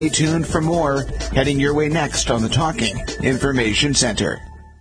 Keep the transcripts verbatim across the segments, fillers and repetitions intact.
Stay tuned for more, heading your way next on the Talking Information Center.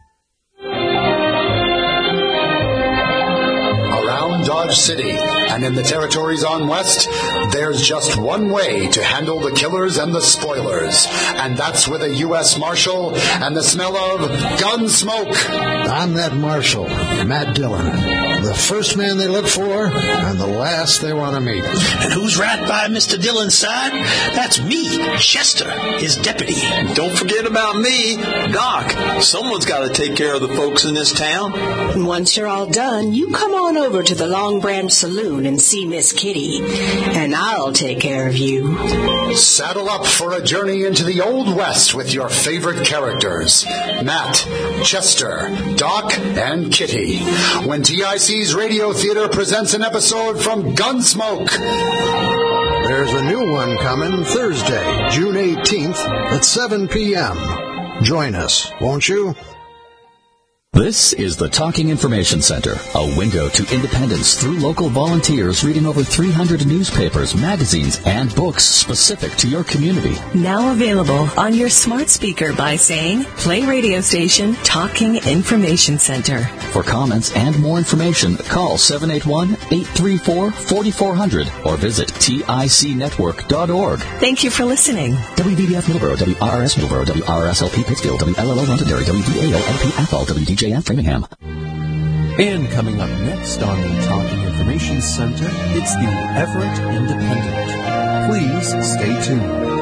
Around Dodge City and in the territories on West, there's just one way to handle the killers and the spoilers, and that's with a U S Marshal and the smell of gun smoke. I'm that Marshal, Matt Dillon, the first man they look for and the last they want to meet. And who's right by Mister Dillon's side? That's me, Chester, his deputy. Don't forget about me, Doc. Someone's got to take care of the folks in this town. Once you're all done, you come on over to the Long Branch Saloon and see Miss Kitty, and I'll take care of you. Saddle up for a journey into the Old West with your favorite characters, Matt, Chester, Doc, and Kitty, when T I C's Radio Theater presents an episode from Gunsmoke. There's a new one coming Thursday, June eighteenth at seven p.m. Join us, won't you? This is the Talking Information Center, a window to independence through local volunteers reading over three hundred newspapers, magazines, and books specific to your community. Now available on your smart speaker by saying, play radio station Talking Information Center. For comments and more information, call seven eight one, eight three four, four four zero zero or visit tic network dot org. Thank you for listening. W B B F Middleborough, W R R S Middleborough, W R R S L P Pittsfield, W L L O Londonderry, W D A O L P Athol, W D J F Framingham. And coming up next on the Talking Information Center, it's the Everett Independent. Please stay tuned.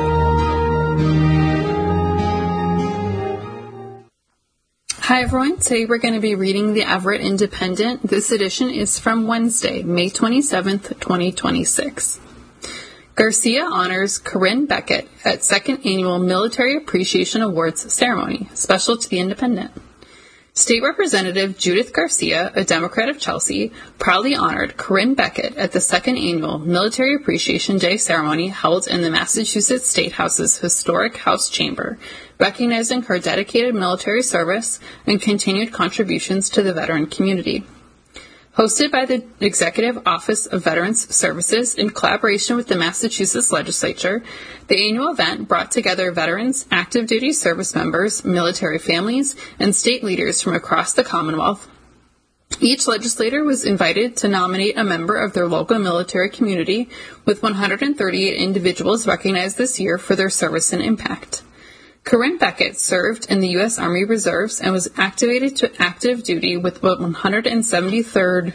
Hi everyone, today we're going to be reading the Everett Independent. This edition is from Wednesday, May twenty-seventh, twenty twenty-six. Garcia honors Corinne Beckett at second annual Military Appreciation Awards ceremony, special to the Independent. State Representative Judith Garcia, a Democrat of Chelsea, proudly honored Corinne Beckett at the second annual Military Appreciation Day ceremony held in the Massachusetts State House's historic House Chamber, recognizing her dedicated military service and continued contributions to the veteran community. Hosted by the Executive Office of Veterans Services in collaboration with the Massachusetts Legislature, the annual event brought together veterans, active duty service members, military families, and state leaders from across the Commonwealth. Each legislator was invited to nominate a member of their local military community, with one hundred thirty-eight individuals recognized this year for their service and impact. Corinne Beckett served in the U S Army Reserves and was activated to active duty with the one hundred seventy-third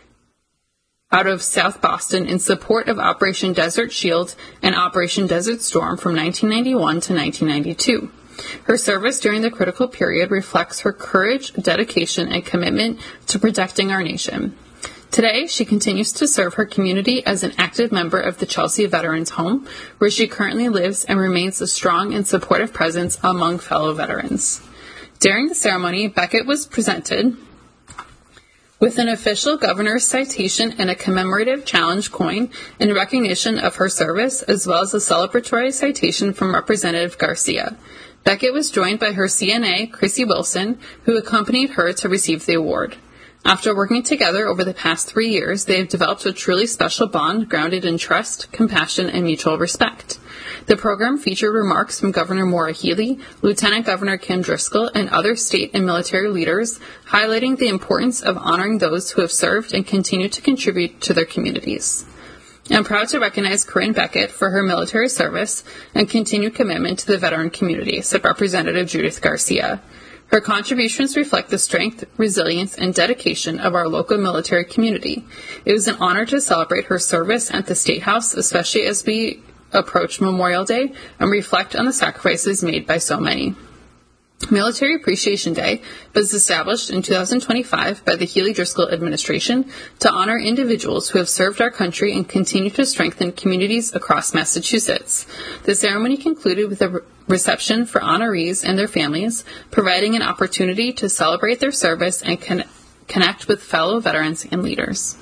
out of South Boston in support of Operation Desert Shield and Operation Desert Storm from nineteen ninety-one to nineteen ninety-two. Her service during the critical period reflects her courage, dedication, and commitment to protecting our nation. Today, she continues to serve her community as an active member of the Chelsea Veterans Home, where she currently lives and remains a strong and supportive presence among fellow veterans. During the ceremony, Beckett was presented with an official governor's citation and a commemorative challenge coin in recognition of her service, as well as a celebratory citation from Representative Garcia. Beckett was joined by her C N A, Chrissy Wilson, who accompanied her to receive the award. After working together over the past three years, they have developed a truly special bond grounded in trust, compassion, and mutual respect. The program featured remarks from Governor Maura Healey, Lieutenant Governor Kim Driscoll, and other state and military leaders, highlighting the importance of honoring those who have served and continue to contribute to their communities. I'm proud to recognize Corinne Beckett for her military service and continued commitment to the veteran community, said Representative Judith Garcia. Her contributions reflect the strength, resilience, and dedication of our local military community. It was an honor to celebrate her service at the State House, especially as we approach Memorial Day and reflect on the sacrifices made by so many. Military Appreciation Day was established in two thousand twenty-five by the Healey-Driscoll administration to honor individuals who have served our country and continue to strengthen communities across Massachusetts. The ceremony concluded with a re- reception for honorees and their families, providing an opportunity to celebrate their service and con- connect with fellow veterans and leaders.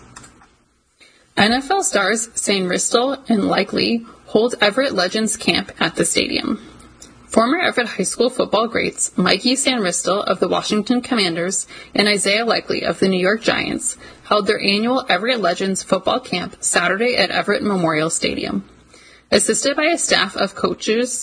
N F L stars Sam Ristel and Likely hold Everett Legends Camp at the stadium. Former Everett High School football greats Mikey Sanristel of the Washington Commanders and Isaiah Likely of the New York Giants held their annual Everett Legends football camp Saturday at Everett Memorial Stadium. Assisted by a staff of coaches